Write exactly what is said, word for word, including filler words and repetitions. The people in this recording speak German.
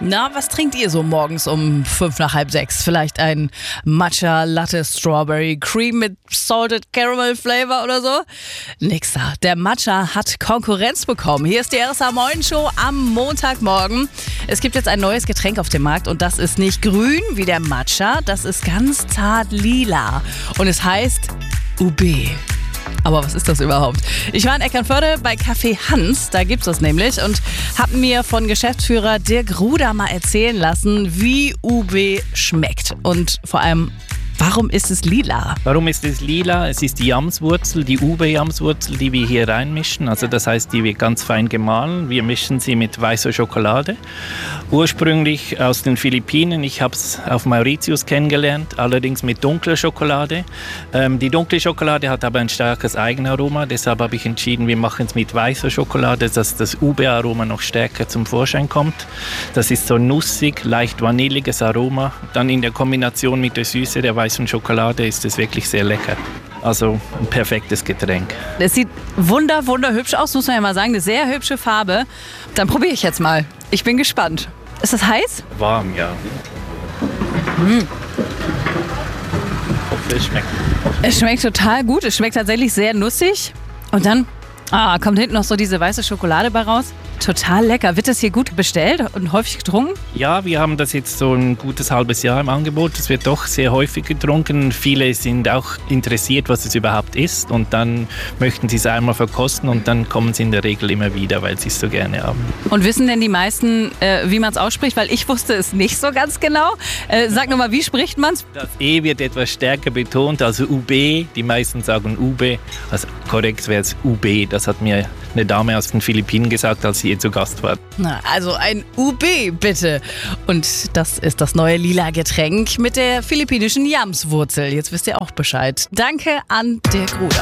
Na, was trinkt ihr so morgens um fünf nach halb sechs? Vielleicht ein Matcha Latte Strawberry Cream mit Salted Caramel Flavor oder so? Nix da. Der Matcha hat Konkurrenz bekommen. Hier ist die R S A Morgenshow am Montagmorgen. Es gibt jetzt ein neues Getränk auf dem Markt und das ist nicht grün wie der Matcha, das ist ganz zart lila und es heißt U B. Aber was ist das überhaupt? Ich war in Eckernförde bei Café Hans, da gibt's das nämlich, und habe mir von Geschäftsführer Dirk Ruder mal erzählen lassen, wie U B schmeckt und vor allem, warum ist es lila? Warum ist es lila? Es ist die Yamswurzel, die U B-Yamswurzel, die wir hier reinmischen. Also das heißt, die wird ganz fein gemahlen. Wir mischen sie mit weißer Schokolade. Ursprünglich aus den Philippinen. Ich habe es auf Mauritius kennengelernt, allerdings mit dunkler Schokolade. Ähm, die dunkle Schokolade hat aber ein starkes Eigenaroma. Deshalb habe ich entschieden, wir machen es mit weißer Schokolade, dass das U B-Aroma noch stärker zum Vorschein kommt. Das ist so nussig, leicht vanilliges Aroma. Dann in der Kombination mit der Süße der weißen Schokolade ist es wirklich sehr lecker. Also ein perfektes Getränk. Es sieht wunder, wunderhübsch aus, muss man ja mal sagen. Eine sehr hübsche Farbe. Dann probiere ich jetzt mal. Ich bin gespannt. Ist das heiß? Warm, ja. Mm. Ich hoffe, es schmeckt. Es schmeckt total gut. Es schmeckt tatsächlich sehr nussig. Und dann ah, kommt hinten noch so diese weiße Schokolade bei raus. Total lecker. Wird das hier gut bestellt und häufig getrunken? Ja, wir haben das jetzt so ein gutes halbes Jahr im Angebot. Es wird doch sehr häufig getrunken. Viele sind auch interessiert, was es überhaupt ist. Und dann möchten sie es einmal verkosten und dann kommen sie in der Regel immer wieder, weil sie es so gerne haben. Und wissen denn die meisten, äh, wie man es ausspricht? Weil ich wusste es nicht so ganz genau. Äh, sag nochmal, wie spricht man es? Das E wird etwas stärker betont, also U B. Die meisten sagen U B. Also korrekt wäre es U B. Das hat mir eine Dame aus den Philippinen gesagt, als sie hier zu Gast war. Na, also ein U B, bitte. Und das ist das neue lila Getränk mit der philippinischen Yamswurzel. Jetzt wisst ihr auch Bescheid. Danke an Dirk Ruder.